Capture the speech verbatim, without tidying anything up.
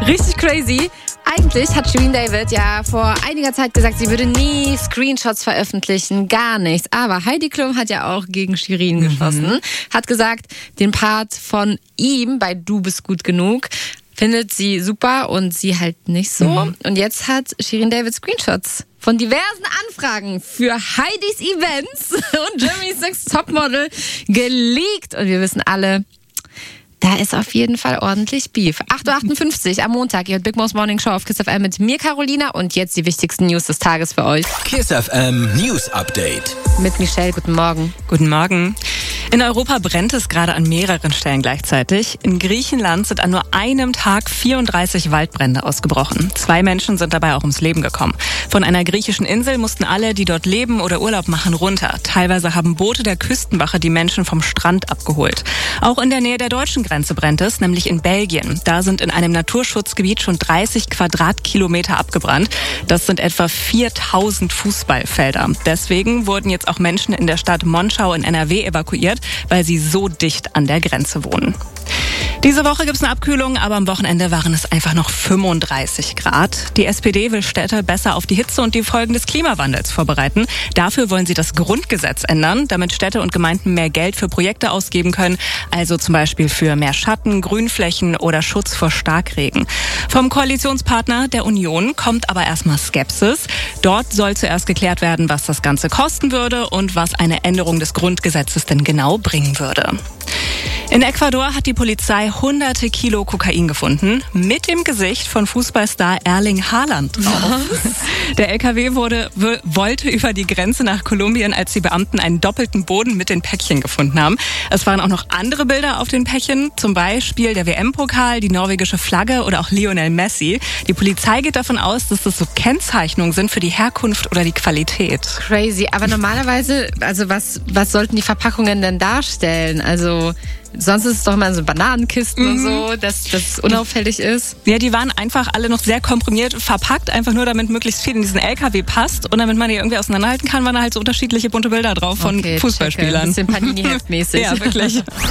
Richtig crazy. Eigentlich hat Shirin David ja vor einiger Zeit gesagt, sie würde nie Screenshots veröffentlichen, gar nichts. Aber Heidi Klum hat ja auch gegen Shirin geschossen. Mhm. Hat gesagt, den Part von ihm bei Du bist gut genug findet sie super und sie halt nicht so. Mhm. Und jetzt hat Shirin David Screenshots von diversen Anfragen für Heidis Events und Germany's Next Topmodel geleakt. Und wir wissen alle, da ist auf jeden Fall ordentlich Beef. acht Uhr achtundfünfzig am Montag, ihr hört Big Mo's Morning Show auf Kiss F M mit mir, Carolina. Und jetzt die wichtigsten News des Tages für euch. Kiss F M News Update. Mit Michelle, guten Morgen. Guten Morgen. In Europa brennt es gerade an mehreren Stellen gleichzeitig. In Griechenland sind an nur einem Tag vierunddreißig Waldbrände ausgebrochen. Zwei Menschen sind dabei auch ums Leben gekommen. Von einer griechischen Insel mussten alle, die dort leben oder Urlaub machen, runter. Teilweise haben Boote der Küstenwache die Menschen vom Strand abgeholt. Auch in der Nähe der deutschen Grenze brennt es, nämlich in Belgien. Da sind in einem Naturschutzgebiet schon dreißig Quadratkilometer abgebrannt. Das sind etwa viertausend Fußballfelder. Deswegen wurden jetzt auch Menschen in der Stadt Monschau in N R W evakuiert, weil sie so dicht an der Grenze wohnen. Diese Woche gibt es eine Abkühlung, aber am Wochenende waren es einfach noch fünfunddreißig Grad. Die S P D will Städte besser auf die Hitze und die Folgen des Klimawandels vorbereiten. Dafür wollen sie das Grundgesetz ändern, damit Städte und Gemeinden mehr Geld für Projekte ausgeben können, also zum Beispiel für mehr Schatten, Grünflächen oder Schutz vor Starkregen. Vom Koalitionspartner der Union kommt aber erstmal Skepsis. Dort soll zuerst geklärt werden, was das Ganze kosten würde und was eine Änderung des Grundgesetzes denn genau bringen würde. In Ecuador hat die Polizei hunderte Kilo Kokain gefunden, mit dem Gesicht von Fußballstar Erling Haaland drauf. Was? Der L K W wurde, w- wollte über die Grenze nach Kolumbien, als die Beamten einen doppelten Boden mit den Päckchen gefunden haben. Es waren auch noch andere Bilder auf den Päckchen, zum Beispiel der W M-Pokal, die norwegische Flagge oder auch Lionel Messi. Die Polizei geht davon aus, dass das so Kennzeichnungen sind für die Herkunft oder die Qualität. Crazy, aber normalerweise, also was, was sollten die Verpackungen denn darstellen? Also sonst ist es doch immer so Bananenkisten mhm. und so, dass das unauffällig ist. Ja, die waren einfach alle noch sehr komprimiert verpackt, einfach nur damit möglichst viel in diesen L K W passt und damit man die irgendwie auseinanderhalten kann, waren da halt so unterschiedliche bunte Bilder drauf von okay, Fußballspielern. Ein bisschen Panini-Heftmäßig. Ja, wirklich.